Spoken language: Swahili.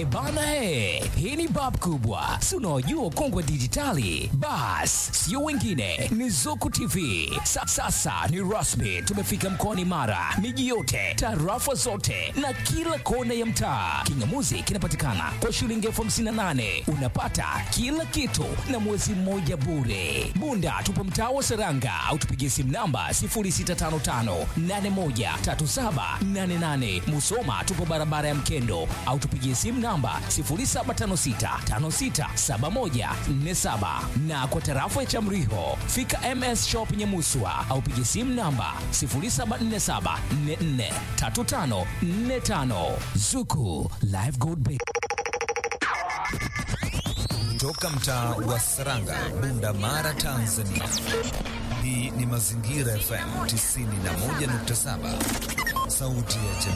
Ebana hii ni bab kubwa. Si unaojua ukongwe dijitali? Bas, sio wengine, ni Zuku TV. Sasa ni rasmi, tumefika mkoani Mara, miji yote, tarafa zote na kila kona ya mtaa. Kingamuzi kinapatikana kwa shilingi 58,000. Unapata kila kitu na mwezi mmoja bure. Bunda tupo mtaa wa Seranga au tupigie simu namba 0655813788. Musoma tupo barabara ya Mkendo au tupigie simu namba 0756567147 na kwa tarafa ya Chamriho fika MS Shop Nyamuswa au pigie simu namba 0747443545. Zuku Live Gold Bay. Toka mtaa wa Saranga, Bunda, Mara, Tanzania. Hii ni Mazingira FM 91.7, sauti ya jamii.